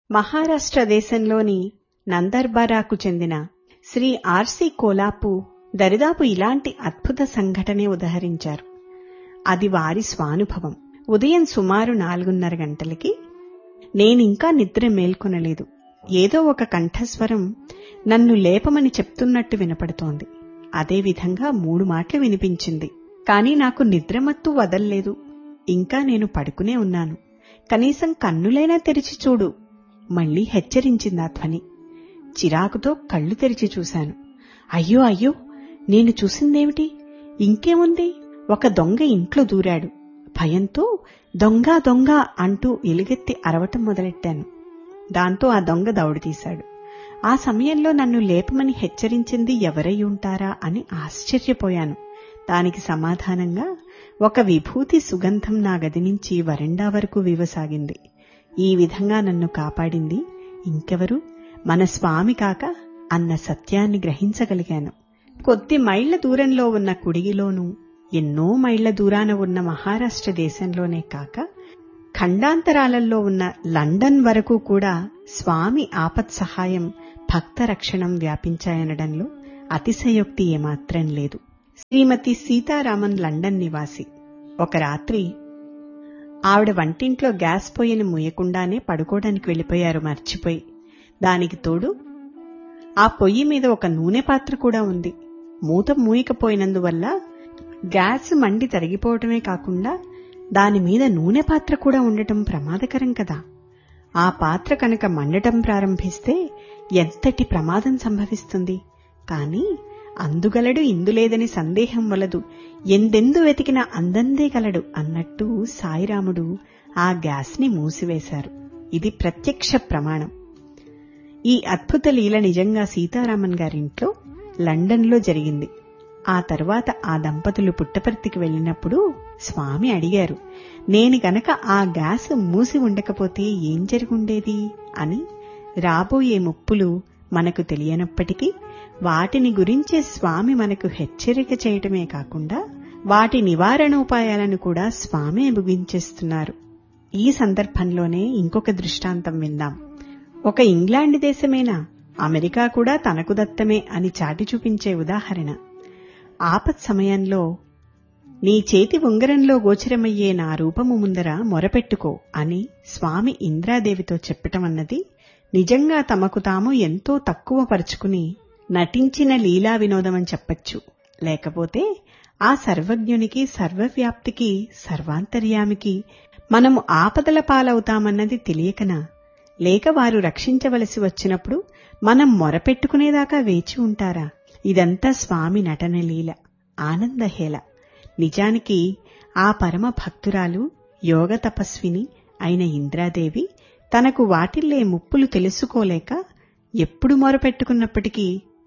మహారాష్ట్ర దేశంలోని నందర్బారాకు చెందిన శ్రీ ఆర్సి కోలాపు దరిదాపు ఇలాంటి అద్భుత సంఘటనే ఉదహరించారు. అది వారి స్వానుభవం. ఉదయం సుమారు 4:30 గంటలకి నేనింకా నిద్ర మేల్కొనలేదు. ఏదో ఒక కంఠస్వరం నన్ను లేపమని చెప్తున్నట్టు వినపడుతోంది. అదేవిధంగా 3 మాటలు వినిపించింది. కాని నాకు నిద్రమత్తు వదల్లేదు. ఇంకా నేను పడుకునే ఉన్నాను. కనీసం కన్నులైనా తెరిచి చూడు, మళ్లీ హెచ్చరించింది ఆ ధ్వని. చిరాకుతో కళ్లు తెరిచి చూశాను. అయ్యో అయ్యో, నేను చూసిందేమిటి? ఇంకేముంది, ఒక దొంగ ఇంట్లో దూరాడు. భయంతో దొంగ దొంగ అంటూ ఎలుగెత్తి అరవటం మొదలెట్టాను. దాంతో ఆ దొంగ దౌడితీశాడు. ఆ సమయంలో నన్ను లేపమని హెచ్చరించింది ఎవరై ఉంటారా అని ఆశ్చర్యపోయాను. దానికి సమాధానంగా ఒక విభూతి సుగంధం నా గది నుంచి వరండా వరకు వీవసాగింది. ఈ విధంగా నన్ను కాపాడింది ఇంకెవరు, మన స్వామి కాక అన్న సత్యాన్ని గ్రహించగలిగాను. కొద్ది మైళ్ల దూరంలో ఉన్న కుడిగిలోనూ, ఎన్నో మైళ్ల దూరాన ఉన్న మహారాష్ట్ర దేశంలోనే కాక ఖండాంతరాలలో ఉన్న లండన్ వరకు కూడా స్వామి ఆపత్సహాయం, భక్త రక్షణం వ్యాపించాయనడంలో అతిశయోక్తి ఏమాత్రం లేదు. శ్రీమతి సీతారామన్ లండన్ నివాసి. ఒక రాత్రి ఆవిడ వంటింట్లో గ్యాస్ పొయ్యిని మూయకుండానే పడుకోవడానికి వెళ్లిపోయారు మర్చిపోయి. దానికి తోడు ఆ పొయ్యి మీద ఒక నూనె పాత్ర కూడా ఉంది. మూత మూయకపోయినందువల్ల గ్యాస్ మండి తరిగిపోవటమే కాకుండా దానిమీద నూనె పాత్ర కూడా ఉండటం ప్రమాదకరం కదా. ఆ పాత్ర కనుక మండటం ప్రారంభిస్తే ఎంతటి ప్రమాదం సంభవిస్తుంది. కాని అందుగలడు ఇందులేదని సందేహం వలదు, ఎందెందు వెతికినా అందందే గలడు అన్నట్టు సాయిరాముడు ఆ గ్యాస్ని మూసివేశారు. ఇది ప్రత్యక్ష ప్రమాణం. ఈ అద్భుత లీల నిజంగా సీతారామన్ గారింట్లో లండన్లో జరిగింది. ఆ తర్వాత ఆ దంపతులు పుట్టపర్తికి వెళ్లినప్పుడు స్వామి అడిగారు, నేను గనక ఆ గ్యాస్ మూసి ఉండకపోతే ఏం జరుగుండేది అని. రాబోయే ముప్పులు మనకు తెలియనప్పటికీ వాటిని గురించే స్వామి మనకు హెచ్చరిక చేయటమే కాకుండా వాటి నివారణోపాయాలను కూడా స్వామే ముగించేస్తున్నారు. ఈ సందర్భంలోనే ఇంకొక దృష్టాంతం విందాం. ఒక ఇంగ్లాండ్ దేశమేనా, అమెరికా కూడా తనకు దత్తమే అని చాటి చూపించే ఉదాహరణ. ఆపత్ సమయంలో నీ చేతి ఉంగరంలో గోచరమయ్యే నా రూపము ముందర మొరపెట్టుకో అని స్వామి ఇంద్రాదేవితో చెప్పటం అన్నది నిజంగా తమకు తాము ఎంతో తక్కువ పరుచుకుని నటించిన లీలా వినోదమని చెప్పచ్చు. లేకపోతే ఆ సర్వజ్ఞునికి, సర్వవ్యాప్తికి, సర్వాంతర్యామికి మనము ఆపదల పాలవుతామన్నది తెలియకనా? లేక వారు రక్షించవలసి వచ్చినప్పుడు మనం మొరపెట్టుకునేదాకా వేచి ఉంటారా? ఇదంతా స్వామి నటన లీల, ఆనందహేళ. నిజానికి ఆ పరమ భక్తురాలు, యోగ తపస్విని అయిన ఇంద్రాదేవి తనకు వాటిల్లే ముప్పులు తెలుసుకోలేక ఎప్పుడు మొరపెట్టుకున్నప్పటికీ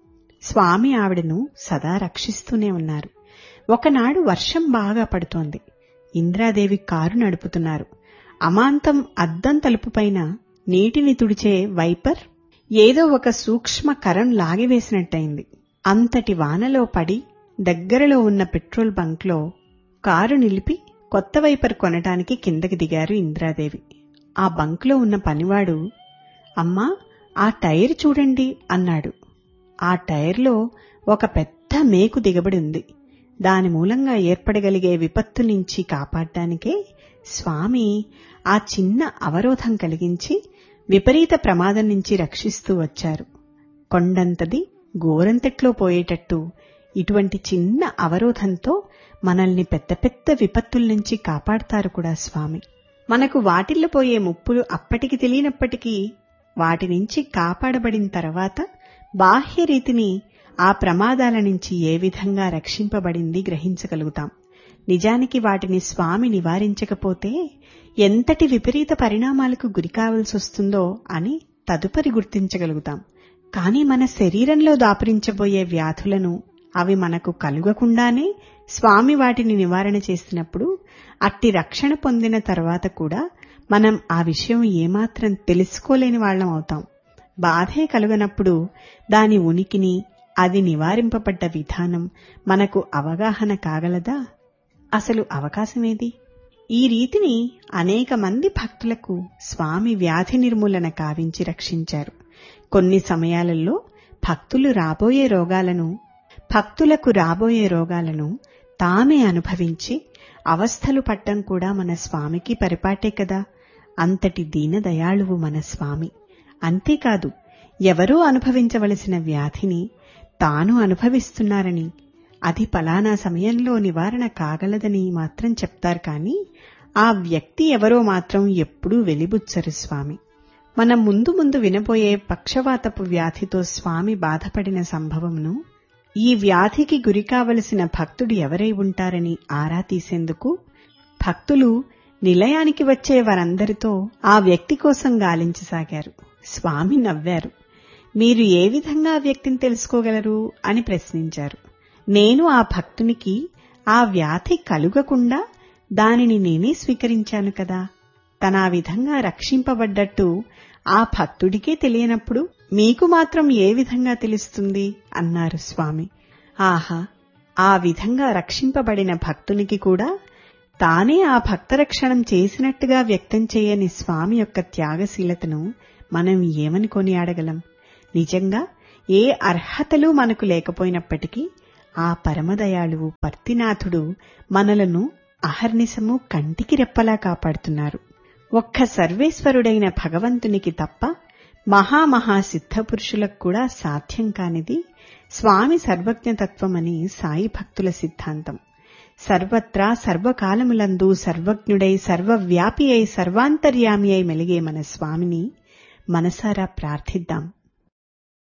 స్వామి ఆవిడను సదా రక్షిస్తూనే ఉన్నారు. ఒకనాడు వర్షం బాగా పడుతోంది. ఇంద్రాదేవి కారు నడుపుతున్నారు. అమాంతం అద్దం తలుపుపైన నీటిని తుడిచే వైపర్ ఏదో ఒక సూక్ష్మ కరం లాగివేసినట్టయింది. అంతటి వానలో పడి దగ్గరలో ఉన్న పెట్రోల్ బంక్లో కారు నిలిపి కొత్త వైపర్ కొనటానికి కిందకి దిగారు ఇంద్రాదేవి. ఆ బంక్లో ఉన్న పనివాడు, అమ్మా ఆ టైర్ చూడండి అన్నాడు. ఆ టైర్లో ఒక పెద్ద మేకు దిగబడి ఉంది. దాని మూలంగా ఏర్పడగలిగే విపత్తు నుంచి కాపాడటానికే స్వామి ఆ చిన్న అవరోధం కలిగించి విపరీత ప్రమాదం నుంచి రక్షిస్తూ వచ్చారు. కొండంతది గోరంతట్లో పోయేటట్టు ఇటువంటి చిన్న అవరోధంతో మనల్ని పెద్ద పెద్ద విపత్తుల నుంచి కాపాడతారు కూడా స్వామి. మనకు వాటిల్లిపోయే ముప్పులు అప్పటికి తెలియనప్పటికీ వాటి నుంచి కాపాడబడిన తర్వాత బాహ్య రీతిని ఆ ప్రమాదాల నుంచి ఏ విధంగా రక్షింపబడింది గ్రహించగలుగుతాం. నిజానికి వాటిని స్వామి నివారించకపోతే ఎంతటి విపరీత పరిణామాలకు గురికావలసొస్తుందో అని తదుపరి గుర్తించగలుగుతాం. కాని మన శరీరంలో దాపురించబోయే వ్యాధులను అవి మనకు కలుగకుండానే స్వామి వాటిని నివారణ చేసినప్పుడు అట్టి రక్షణ పొందిన తర్వాత కూడా మనం ఆ విషయం ఏమాత్రం తెలుసుకోలేని వాళ్లం అవుతాం. బాధే కలుగనప్పుడు దాని ఉనికిని, అది నివారింపబడ్డ విధానం మనకు అవగాహన కాగలదా? అసలు అవకాశమేది? ఈ రీతిని అనేక మంది భక్తులకు స్వామి వ్యాధి నిర్మూలన కావించి రక్షించారు. కొన్ని సమయాలలో భక్తులకు రాబోయే రోగాలను తామే అనుభవించి అవస్థలు పడ్డం కూడా మన స్వామికి పరిపాటే కదా. అంతటి దీనదయాళువు మన స్వామి. అంతేకాదు, ఎవరో అనుభవించవలసిన వ్యాధిని తాను అనుభవిస్తున్నారని, అది ఫలానా సమయంలో నివారణ కాగలదని మాత్రం చెప్తారు కానీ ఆ వ్యక్తి ఎవరో మాత్రం ఎప్పుడూ వెలిబుచ్చరు స్వామి. మనం ముందు వినబోయే పక్షవాతపు వ్యాధితో స్వామి బాధపడిన సంభవమును, ఈ వ్యాధికి గురికావలసిన భక్తుడు ఎవరై ఉంటారని ఆరా తీసేందుకు భక్తులు నిలయానికి వచ్చే వారందరితో ఆ వ్యక్తి కోసం గాలించసాగారు. స్వామి నవ్వారు. మీరు ఏ విధంగా ఆ వ్యక్తిని తెలుసుకోగలరు అని ప్రశ్నించారు. నేను ఆ భక్తునికి ఆ వ్యాధి కలుగకుండా దానిని నేనే స్వీకరించాను కదా. తనా విధంగా రక్షింపబడ్డట్టు ఆ భక్తుడికే తెలియనప్పుడు మీకు మాత్రం ఏ విధంగా తెలుస్తుంది అన్నారు స్వామి. ఆహా, ఆ విధంగా రక్షింపబడిన భక్తునికి కూడా తానే ఆ భక్తరక్షణం చేసినట్టుగా వ్యక్తం చేయని స్వామి యొక్క త్యాగశీలతను మనం ఏమని కొనియాడగలం? నిజంగా ఏ అర్హతలు మనకు లేకపోయినప్పటికీ ఆ పరమదయాళువు పర్తినాథుడు మనలను అహర్నిశము కంటికి రెప్పలా కాపాడుతున్నారు. ఒక్క సర్వేశ్వరుడైన భగవంతునికి తప్ప మహామహా సిద్ధపురుషులకు కూడా సాధ్యం కానిది స్వామి సర్వజ్ఞతత్వమని సాయి భక్తుల సిద్ధాంతం. సర్వత్రా సర్వకాలములందు సర్వజ్ఞుడై సర్వవ్యాపి అయి సర్వాంతర్యామి అయి మెలిగే మన స్వామిని మనసారా ప్రార్థిద్దాం.